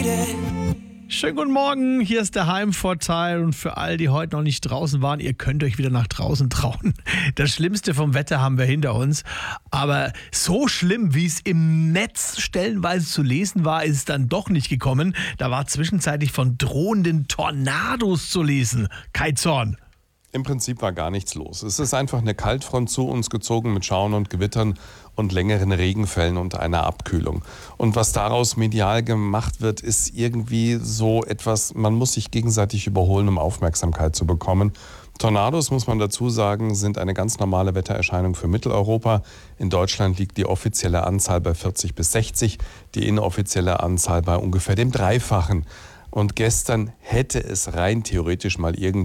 Schönen guten Morgen, hier ist der Heimvorteil und für all die heute noch nicht draußen waren, ihr könnt euch wieder nach draußen trauen. Das Schlimmste vom Wetter haben wir hinter uns, aber so schlimm, wie es im Netz stellenweise zu lesen war, ist es dann doch nicht gekommen. Da war zwischenzeitlich von drohenden Tornados zu lesen. Kai Zorn. Im Prinzip war gar nichts los. Es ist einfach eine Kaltfront zu uns gezogen mit Schauern und Gewittern und längeren Regenfällen und einer Abkühlung. Und was daraus medial gemacht wird, ist irgendwie so etwas, man muss sich gegenseitig überholen, um Aufmerksamkeit zu bekommen. Tornados, muss man dazu sagen, sind eine ganz normale Wettererscheinung für Mitteleuropa. In Deutschland liegt die offizielle Anzahl bei 40 bis 60, die inoffizielle Anzahl bei ungefähr dem Dreifachen. Und gestern hätte es rein theoretisch mal